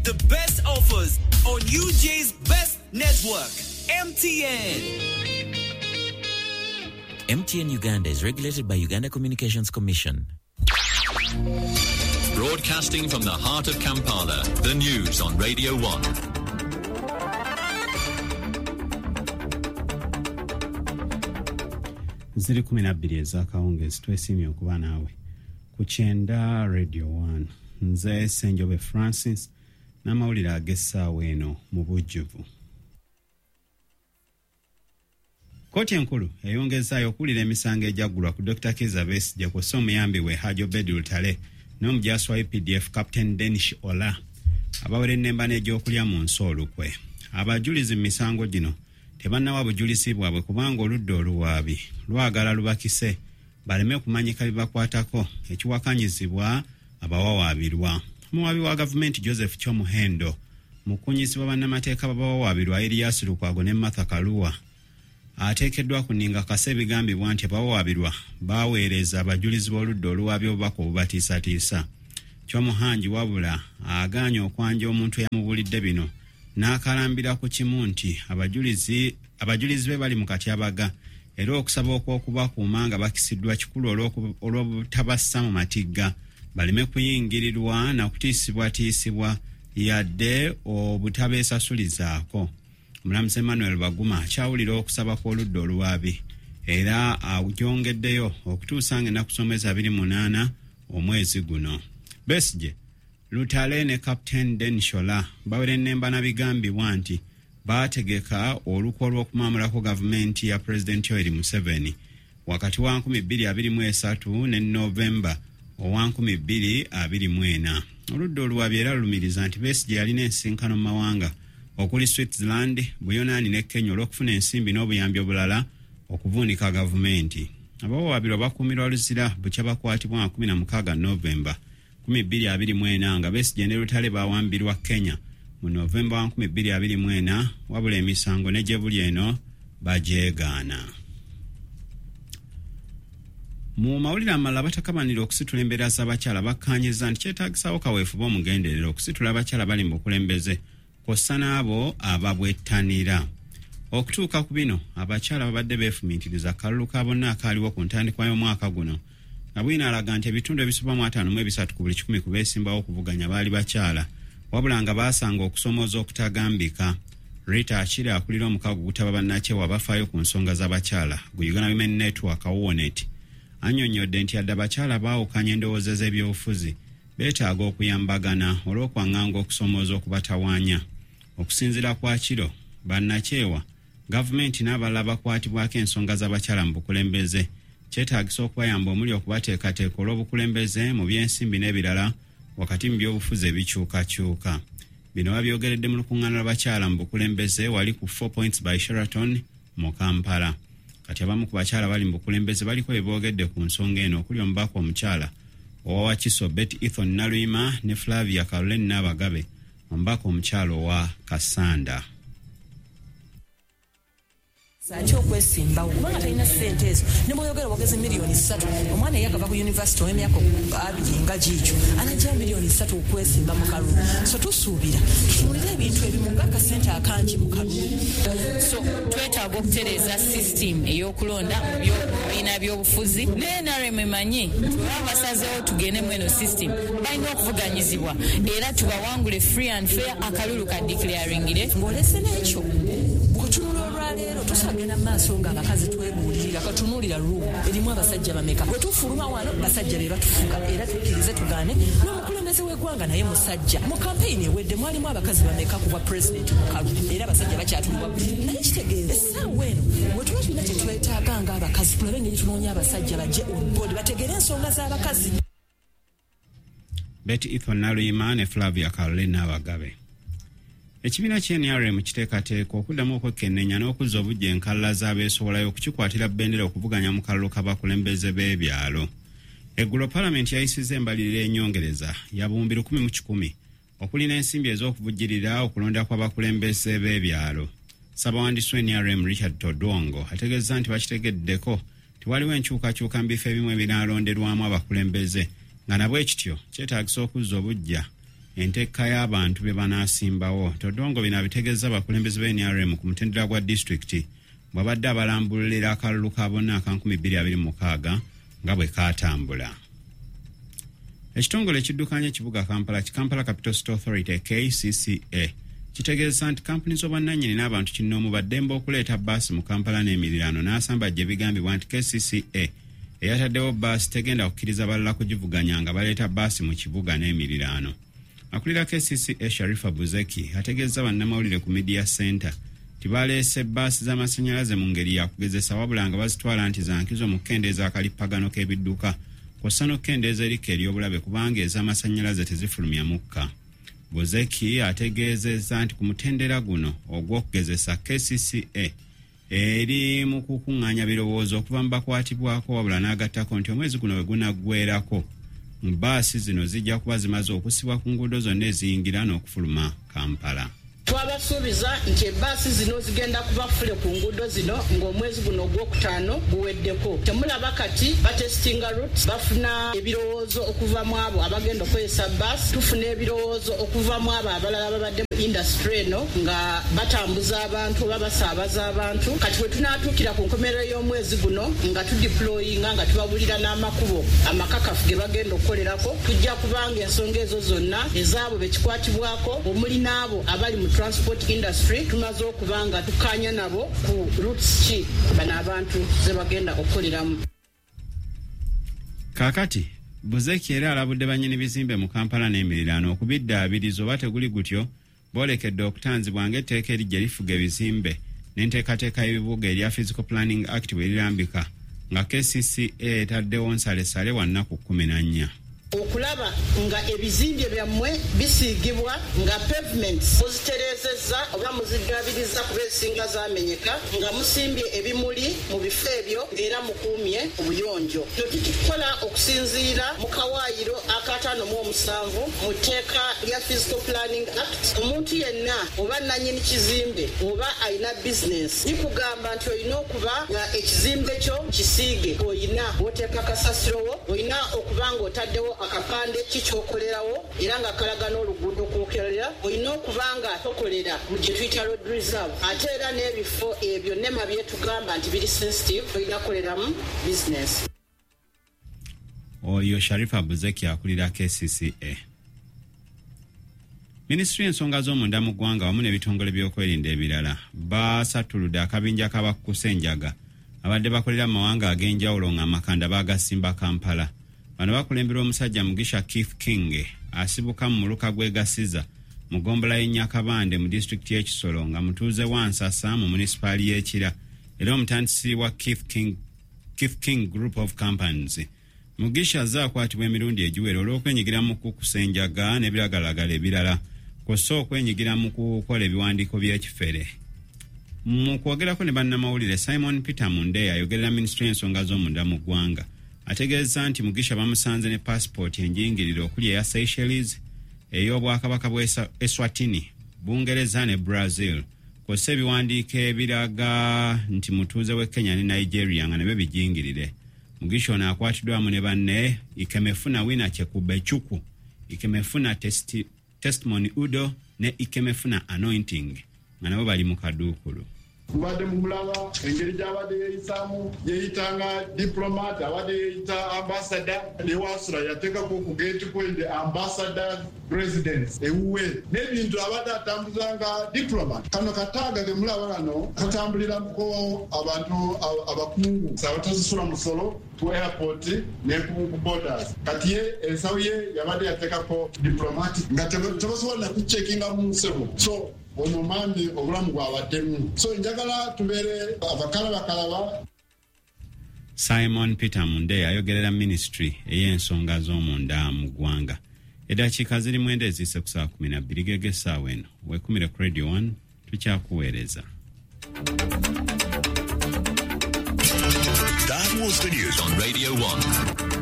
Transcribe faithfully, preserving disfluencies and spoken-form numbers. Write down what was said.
the best offers on U J's best network, M T N. M T N Uganda is regulated by Uganda Communications Commission. Broadcasting from the heart of Kampala, the news on Radio one. ziri kumi na bbiri ez'akawungeezi twesimye okuba naawe ku kyenda Radio one. Nze Ssenjobe Francis n'amawulire ag'essaawa eno mu bujjuvu. Kkooti enkulu eyongezaayo okuwulira emisango egyaggulwa ku Doctor Kizza Besigye kw'ossa omuyambi we Hajji Obed Lutale n'omujaasi wa U P D F Captain Denish Ola abawera ennemba n'egyokulya mu nsi olukwe. Abajulizi mu misango gino tebannawa bujulizi bwabwe kubanga oludda oluwaabi lwagala lubakise baleme kumanyika bibakwatako ekiwakanyizibwa abawawaabirwa. Omuwaabi wa gavumenti Joseph Kyomuhendo mukunyizibwa bannamateeka babawawaabirwa Erias Lukwago ne Martha Kaluwa ateekeddwa kuninga kase ebigambibwa nti abawawaabirwa baaweereza abajulizi b'oludda oluwaabi obubaka obubatiisatiisa. Kyomuhangi wabula agaanye okwanja omuntu eyamubulidde bino n'akalambira ku kimu nti abajulizi abajulizi be bali mu katyabaga era okusaba okw'okubakuuma nga bakisiddwa kikulu olw'obutabassa mu matigga baleme kuyingirirwa na kutiisibwatiisibwa yadde obutabeesasulizaako. Omulamuzi Emmanuel Baguma akyawulira okusaba kw'oludda oluwaabi era agyongeddeyo okutuusa ng'ennaku z'omwezi abiri munaana omwezi guno. Besigye, Lutale ne Captain Denish Ola bawera ennemba na bigambibwa nti baategeka olukwe olw'okumamulako gavumenti ya President Yoweri Museveni wakati wa nkumi bbiri abiri mu esatu ne Novemba owa nkumi bbiri abiri mu ena. Oludda oluwaabi era lulumiriza nti Besigye yalina ensinkano mu mawanga okuli Switzerland, Buyonaani ne Kenya olw'okufuna ensimbi n'obuyambi obulala okuvuunika gavumenti. Abawawaabirwa bakuumirwa oluzira bukya bakwatibwa nga kumi na mukaaga Novemba nkumi bbiri abiri mu ena nga Besigye ne Lutale baawambirwa Kenya mu Novemba wa nkumi bbiri abiri mu ena wabula emisango ne gye buli eno bajeegaana. Mu mawulire amalala batakabanira okusitula embeera z'abakyala bakkaanyiza nti kyetaagisaawo kaweefube omugenderera okusitula abakyala bali mu bukulembeze kw'ossa n'abo ababwettanira. Okutuuka ku bino abakyala babadde beefumiitiriza akalulu ka bonna akaaliwo ku ntandikwa y'omwaka guno nga bwina alaga nti ebitundu ebisoba mu ataano mu ebisatu ku buli kikumi ku beesimbawo okuvuganya baali bakyala wabula nga baasanga okusomooza okutagambika. Rita Achille akulira omukago gutaba bannakyewa bafaayo ku nsonga z'abakyala gu Uganda Women Network Wonet annyonnyodde nti adde abakyala baawukanya endowooza z'ebyobufuzi beetaaga okuyambagana olw'okwaŋŋanga okusomooza okubatawaanya. Okusinziira kwa kiro bannakyewa gavumenti n'abalala bakwatibwako ensonga z'abakyala mu bukulembeze kyetaagisa okubayamba omuli okubateekateeka olw'obukulembeze mu byensimbi n'ebirala wakati mu by'obufuzi ebikyukakyuka. Bino babyogeredde mu lukuŋŋaana lw'abakyala mu bukulembeze wali ku four points by Sheraton mu Kampala. Kati abamu ku bakyala bali mu bukulembeze baliko bye boogedde ku nsonga eno okuli omubaka omukyala owa Wakiso Betty Ethon Naluyima ne Flavia Caroline Nabagabe omubaka omukyala owa Kasanda. Sachi okwesimbawo kubanga talina ssente ezo ne bw'oyogera wageze miliyoni ssatu omwana eyakava ku yunivasite ow'emyaka abiri nga giikyo anajja miliyoni ssatu okwesimba mu kalulu. So tusuubira tufunire ebintu ebimu ng'akasente akangi mu kalulu. So twetaaga okutereeza sisitimu ey'okulonda mu bibiina by'obufuzi ne N R M emanyi baba basazeewo tugende mu eno sisitimu balina okuvuganyizibwa era tubawangule free and fair akalulu ka declaringire ng'olese n'ekyo bw'otunula olwaleero tusagenda mu maaso ng'abakazi twebuulirira katunuulira lumu erimu abasajja bameka bwe tufuluma wano basajja be batufuga era tukkirize tugaane n'omukulembeze w'eggwanga naye musajja. Mu kampeyini ewedde mwalimu abakazi bameka ku bwa pulezidenti mukalu era abasajja bakyatulibwa naye kitegeeza essaawa eno bwe tuba tulina kyetwetaaga ng'abakazi tulabe engeri tunoonya abasajja bajje onboard bategere ensonga z'abakazi. Betty Ethon Naluyima ne Flavia Caroline Nabagabe. Ekibiina ky'N R M kiteekateeka okuddamu okwekennenya n'okuzza obujja enkalala z'abeesobolayo okukikwatira bbendera okuvuganya mu kalulu k'abakulembeze b'ebyalo. Eggulo Paalamenti yayisizza embalirira ennyongereza ya buwumbi lukumi mu kikumi okulina ensimbi ez'okuvujjirira okulonda kw'abakulembeze b'ebyalo. Ssaabawandiisi w'N R M Richard Todwongo ategeezza nti bakitegeddeko tiwaliwo enkyukakyuka mu bifo ebimu ebinaalonderwamu abakulembeze nga nabwe kityo kyetaagisa okuzza obujja enteeka y'abantu be banaasimbawo. Todongo bino abitegeeza abakulembeze b'N R M ku mutendera gwa disitulikiti bw'abadde abalambulira akalulu ka bonna aka nkumi bbiri abiri mu mukaaga nga bwe kaatambula. Ekitongole ekiddukanya ekibuga Kampala Kampala Capital City Authority K C C A kitegeeza nti kampuni z'obwannannyini n'abantu kinnoomu baddembe okuleeta bbaasi mu Kampala n'emiriraano n'asambajja ebigambibwa nti K C C A eyataddewo bbaasi tegenda kukkiriza balala kugivuganya nga baleeta bbaasi mu kibuga n'emiriraano. Akulira K C C A Sharifa Buzeki ategeeza bannamawulire ku Media Center tibaleese bbaasi z'amasannyalaze mu ngeri ya kugezesa wabula nga bazitwala nti za nkizo mu kukendeeza akalippagano k'ebidduka kw'ossa n'okukendeeza erika ery'obulabe kubanga ez'amasannyalaze tezifulumya mukka. Buzeki ategeezezza nti ku mutendera guno ogw'okugezesa K C C A eri mu kukuŋŋaanya birowoozo okuva mu bakwatibwako wabula n'agattako nti omwezi guno bwe gunaggweerako bbaasi zino zijja kuba zimaze okusibwa ku nguudo zonna eziyingira n'okufuluma Kampala. Twabasuubiza nti ebbaasi zino zigenda kuba fule ku nguudo zino ng'omwezi guno ogwokutaano guweddeko. Temulaba kati batestinga routes bafuna ebirowoozo okuva mu abo abagenda okukozesa bbaasi, tufuna ebirowoozo okuva mu abo abalala babadde mu indasitule eno nga batambuza abantu oba basaabaza abantu. Kati bwe tunaatuukira ku nkomerero y'omwezi guno nga tudiployinga nga tubabulira n'amakubo amakakafu ge bagenda okukolerako, tujja kubanga ensonga ezo zonna ezaabo bekikwatibwako omuli n'abo abali mu transport industry tumaze okubanga tukanya nabo ku routes ki bano abantu ze bagenda okukoleramu. Kaakati Buzeki era alabudde bannyini bizimbe mu Kampala n'emiriraano okubiddaabiriza oba teguli gutyo boolekedde okutanzibwa ng'etteeka erijja lifuga ebizimbe n'enteekateeka y'ebibuga erya Physical Planning Act bwe lirambika nga K C C A etaddewo nsalesale wa nnaku kkumi na nnya. Okulaba nga ebizimbe byammwe bisiigibwa nga pavements muzitereezezza oba muziddaabiriza kuba ezisinga zaamenyeka nga musimbye ebimuli mu bifo ebyo ng'era mukuumye obuyonjo. Kino tukikola okusinziira mu kawaayiro akataano mu omusanvu mu tteeka lya Physical Planning Act. Omuntu yenna oba nannyini kizimbe oba alina bizinensi likugamba nti olina okuba nga ekizimbe kyo kisiige, olina oteeka kasasirowo, olina okuba ng'otaddewo akapande kikyokolerawo era nga kalaga n'oluguudo kwokerera, olina okuba nga tokolera mu gye tuyita road reserve ate era n'ebifo ebyo nema byetugamba nti biri sensitive olina koleramu business. Oyo Sharifa Buzeki akulira K C C A. Ministry ensonga z'omunda mu ggwanga wamu n'ebitongole by'okwerinda ebirala baasatuludde akabinja k'abakukusa enjaga abadde bakolera mu mawanga ag'enjawulo ng'amakanda baagasimba Kampala. Bano bakulembera omusajja Mugisha Keith King asibuka mu muluka gw'egasiza mu gombola y'Nyakabande mu disitulikiti y'e Kisoro nga mutuuze wa Nsasa mu munisipaali y'Ekira era omutandisi wa Keith King, Keith King Group of Companies. Mugisha azze akwatibwa emirundi egiwera olw'okwenyigira mu kukusa enjaga n'ebiragalagala ebirala kw'ossa okwenyigira mu kukola ebiwandiiko by'ekifere. Mu kwogerako ne bannamawulire Simon Peter Mundeya ayogerera minisitule y'ensonga z'omunda mu ggwanga ategeeza nti Mugisha bamusanze ne passport enjingiriro okuli eya Seychelles, ey'obwakabaka bwa Eswatini, Bungereza ne Brazil, kw'ossa ebiwandiiko ebiraga nti mutuuze w'e Kenya ne Nigeria nga ne bijingirire. Mugisha ono akwatiddwa wamu ne banne Ikemefuna Wina Kyekube Chuku, Ikemefuna testi, Testimony Udo ne Ikemefuna Anointing nga nabo bali mu kaduukulu. Mbadde mumulaba engeri gy'abadde yeeyisaamu yeeyitanga diplomat, abadde yeeyita ambassador, ne Wasula yateekako ku gate point ambassador residence ewuwe n'ebintu abadde atambuzanga diplomat. Kano kataaga ge mulaba wano katambulirako abantu abakungu abatazisula musolo ku airport ne ku borders. Kati ye ensawo ye yabadde yateekako diplomatic nga tebasobola kucekinga mu nsebo. So omumandi obulamu bwabaddemu. So njagala tubeere abakalabakalaba. Simon Peter Mundeya ayogerera ministry ey'ensonga z'omunda mu ggwanga. Eddakiika ziri mwenda eziise ku saa kumi na bbiri gege essaawa eno weekumire ku Radio one tukyakuweereza. That was the news on Radio one.